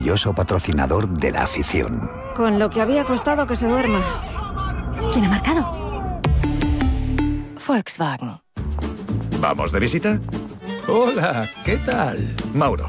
orgulloso patrocinador de la afición. Con lo que había costado que se duerma. ¿Quién ha marcado? Volkswagen. ¿Vamos de visita? Hola, ¿qué tal? Mauro,